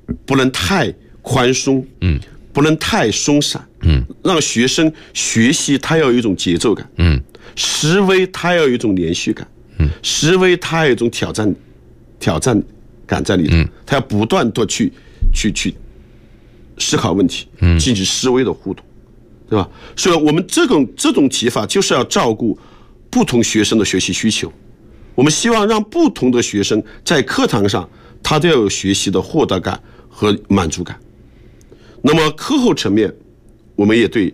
不能太宽松，不能太松散，让学生学习他要有一种节奏感，思维他要有一种连续感，思维他要有一种挑战感在里头，他要不断的去思考问题，进行思维的互动，对吧？所以我们这种提法就是要照顾不同学生的学习需求，我们希望让不同的学生在课堂上他都要有学习的获得感和满足感。那么课后层面，我们也对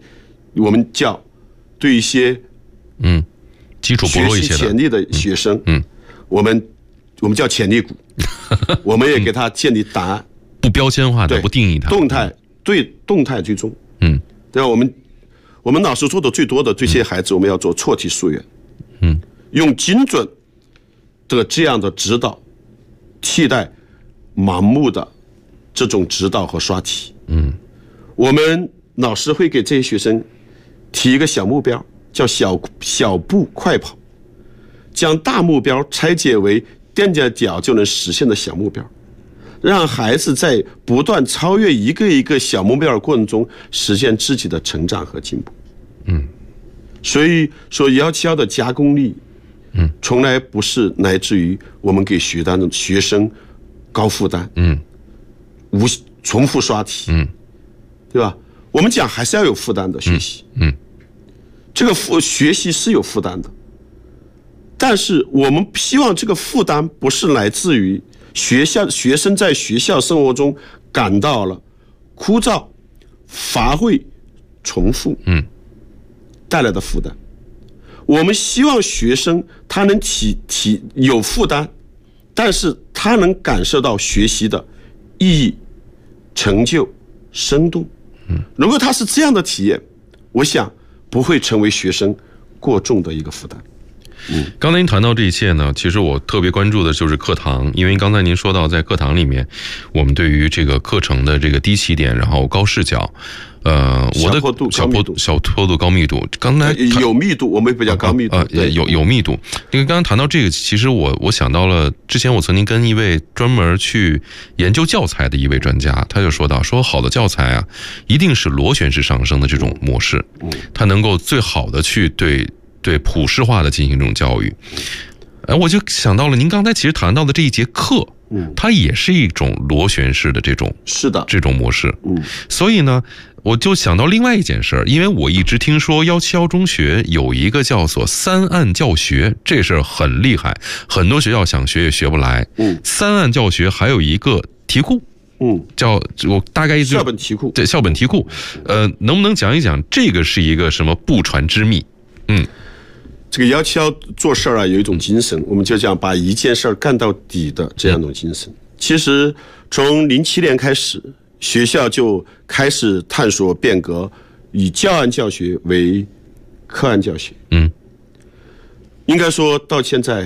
一些基础薄弱一些的学习潜力的学生，我们叫潜力股，我们也给他建立答案， 不标签化的，不定义它， 动态追踪，对吧？我们老师做的最多的这些孩子，我们要做错题溯源，用精准的这样的指导替代盲目的这种指导和刷题，我们老师会给这些学生提一个小目标，叫小步快跑，将大目标拆解为踮着脚就能实现的小目标，让孩子在不断超越一个一个小目标的过程中实现自己的成长和进步。所以说171的加功力，从来不是来自于我们给学生高负担，重复刷题，对吧？我们讲还是要有负担的学习，这个学习是有负担的，但是我们希望这个负担不是来自于学生在学校生活中感到了枯燥、乏味、重复，带来的负担。我们希望学生他能有负担，但是他能感受到学习的意义、成就、生动。如果他是这样的体验，我想不会成为学生过重的一个负担。 刚才您谈到这一切呢，其实我特别关注的就是课堂，因为刚才您说到在课堂里面，我们对于这个课程的这个低起点，然后高视角，我的小坡度高密度，刚才有密度，我们比较高密度， 有密度。因为刚刚谈到这个，其实我想到了之前我曾经跟一位专门去研究教材的一位专家，他就说到说好的教材啊，一定是螺旋式上升的这种模式，它能够最好的去对普世化的进行这种教育。我就想到了您刚才其实谈到的这一节课，它也是一种螺旋式的这种模式。所以呢，我就想到另外一件事，因为我一直听说171中学有一个叫做3案教学，这事儿很厉害，很多学校想学也学不来。3案教学还有一个题库，叫我大概校本题库， 对，校本题库。能不能讲一讲这个是一个什么不传之秘？ 这个171做事啊，有一种精神，我们就讲把一件事干到底的这样一种精神。其实从07年开始，学校就开始探索变革，以教案教学为课案教学。应该说到现在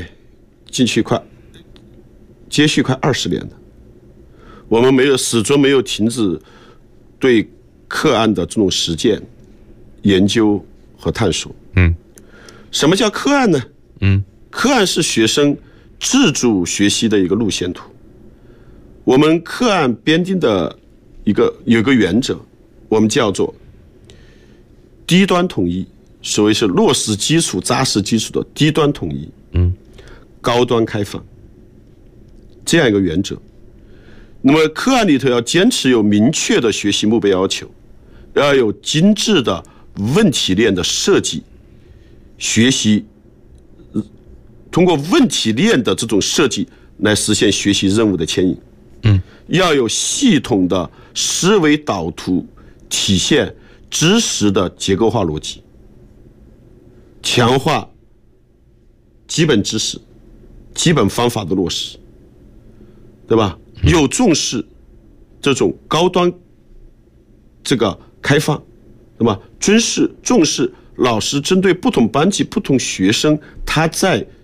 接续快20年了，我们始终没有停止对课案的这种实践、研究和探索。什么叫课案呢？课案是学生自主学习的一个路线图。我们课案编定的有一个原则，我们叫做低端统一，所谓是落实基础、扎实基础的低端统一，高端开放，这样一个原则。那么课案里头要坚持有明确的学习目标要求，要有精致的问题链的设计。学习通过问题链的这种设计来实现学习任务的牵引，要有系统的思维导图，体现知识的结构化逻辑，强化基本知识、基本方法的落实，对吧？有重视这种高端这个开放，对吧？重视老师针对不同班级、不同学生，他在